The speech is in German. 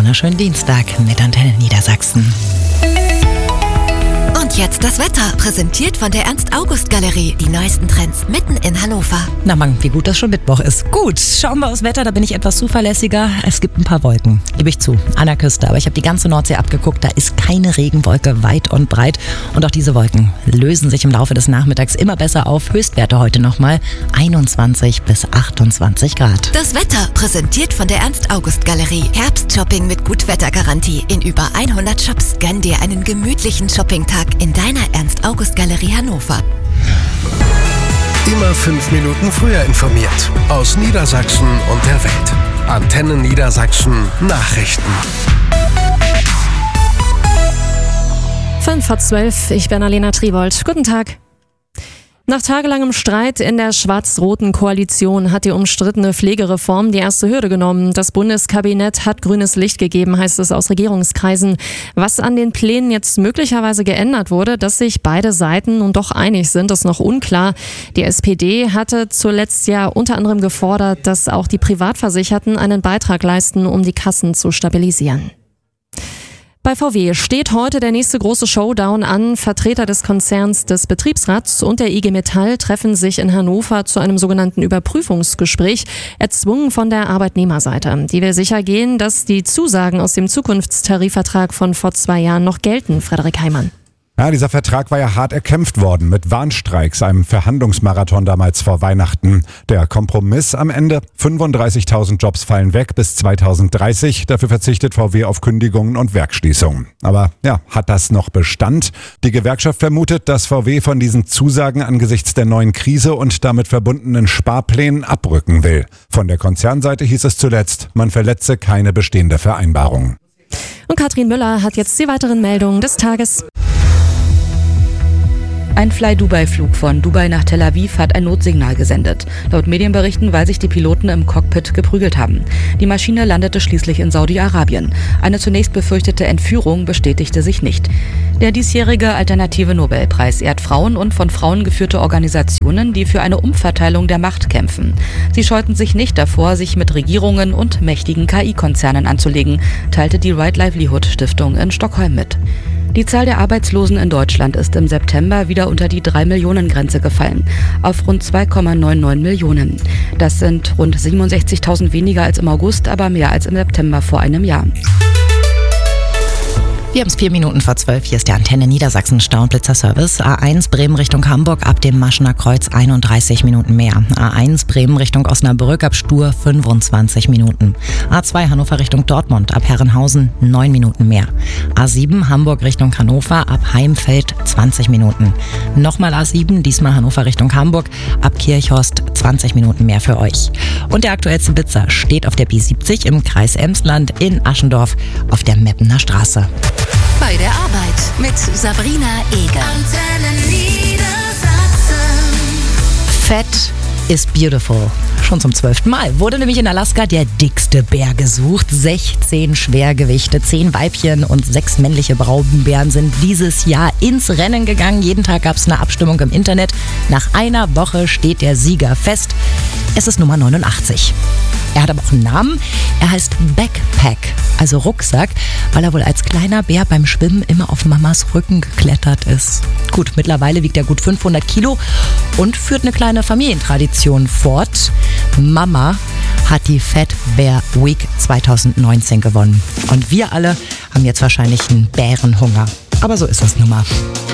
wunderschönen Dienstag mit Antenne Niedersachsen. Und jetzt das Wetter, präsentiert von der Ernst-August-Galerie. Die neuesten Trends mitten in Hannover. Na Mann, wie gut, dass schon Mittwoch ist. Gut, schauen wir aufs Wetter, da bin ich etwas zuverlässiger. Es gibt ein paar Wolken, gebe ich zu, an der Küste. Aber ich habe die ganze Nordsee abgeguckt, da ist keine Regenwolke weit und breit. Und auch diese Wolken lösen sich im Laufe des Nachmittags immer besser auf. Höchstwerte heute nochmal 21 bis 28 Grad. Das Wetter, präsentiert von der Ernst-August-Galerie. Herbstshopping mit Gutwettergarantie in über 100 Shops. Gönn dir einen gemütlichen Shoppingtag in deiner Ernst-August-Galerie Hannover. Immer 5 Minuten früher informiert. Aus Niedersachsen und der Welt. Antenne Niedersachsen Nachrichten. 11:05, ich bin Alena Tribold. Guten Tag. Nach tagelangem Streit in der schwarz-roten Koalition hat die umstrittene Pflegereform die erste Hürde genommen. Das Bundeskabinett hat grünes Licht gegeben, heißt es aus Regierungskreisen. Was an den Plänen jetzt möglicherweise geändert wurde, dass sich beide Seiten nun doch einig sind, ist noch unklar. Die SPD hatte zuletzt ja unter anderem gefordert, dass auch die Privatversicherten einen Beitrag leisten, um die Kassen zu stabilisieren. Bei VW steht heute der nächste große Showdown an. Vertreter des Konzerns, des Betriebsrats und der IG Metall treffen sich in Hannover zu einem sogenannten Überprüfungsgespräch, erzwungen von der Arbeitnehmerseite. Die will sicher gehen, dass die Zusagen aus dem Zukunftstarifvertrag von vor 2 Jahren noch gelten. Frederik Heimann. Ja, dieser Vertrag war ja hart erkämpft worden mit Warnstreiks, einem Verhandlungsmarathon damals vor Weihnachten. Der Kompromiss am Ende: 35.000 Jobs fallen weg bis 2030. Dafür verzichtet VW auf Kündigungen und Werksschließungen. Aber ja, hat das noch Bestand? Die Gewerkschaft vermutet, dass VW von diesen Zusagen angesichts der neuen Krise und damit verbundenen Sparplänen abrücken will. Von der Konzernseite hieß es zuletzt, man verletze keine bestehende Vereinbarung. Und Katrin Müller hat jetzt die weiteren Meldungen des Tages. Ein Fly-Dubai-Flug von Dubai nach Tel Aviv hat ein Notsignal gesendet. Laut Medienberichten, weil sich die Piloten im Cockpit geprügelt haben. Die Maschine landete schließlich in Saudi-Arabien. Eine zunächst befürchtete Entführung bestätigte sich nicht. Der diesjährige Alternative Nobelpreis ehrt Frauen und von Frauen geführte Organisationen, die für eine Umverteilung der Macht kämpfen. Sie scheuten sich nicht davor, sich mit Regierungen und mächtigen KI-Konzernen anzulegen, teilte die Right Livelihood Stiftung in Stockholm mit. Die Zahl der Arbeitslosen in Deutschland ist im September wieder unter die 3-Millionen-Grenze gefallen, auf rund 2,99 Millionen. Das sind rund 67.000 weniger als im August, aber mehr als im September vor einem Jahr. Wir haben es 4 Minuten vor 12. Hier ist der Antenne Niedersachsen Stau- und Blitzer-Service. A1 Bremen Richtung Hamburg ab dem Maschener Kreuz 31 Minuten mehr. A1 Bremen Richtung Osnabrück ab Stur 25 Minuten. A2 Hannover Richtung Dortmund ab Herrenhausen 9 Minuten mehr. A7 Hamburg Richtung Hannover ab Heimfeld 20 Minuten. Nochmal A7, diesmal Hannover Richtung Hamburg ab Kirchhorst 20 Minuten mehr für euch. Und der aktuellste Blitzer steht auf der B70 im Kreis Emsland in Aschendorf auf der Meppener Straße. Bei der Arbeit mit Sabrina Eger. Antenne Niedersachsen. Fat is beautiful. Schon zum 12. Mal wurde nämlich in Alaska der dickste Bär gesucht. 16 Schwergewichte, 10 Weibchen und 6 männliche Braunbären sind dieses Jahr ins Rennen gegangen. Jeden Tag gab es eine Abstimmung im Internet. Nach einer Woche steht der Sieger fest. Es ist Nummer 89. Er hat aber auch einen Namen. Er heißt Backpack, also Rucksack, weil er wohl als kleiner Bär beim Schwimmen immer auf Mamas Rücken geklettert ist. Gut, mittlerweile wiegt er gut 500 Kilo und führt eine kleine Familientradition fort. Mama hat die Fat Bear Week 2019 gewonnen. Und wir alle haben jetzt wahrscheinlich einen Bärenhunger. Aber so ist das nun mal.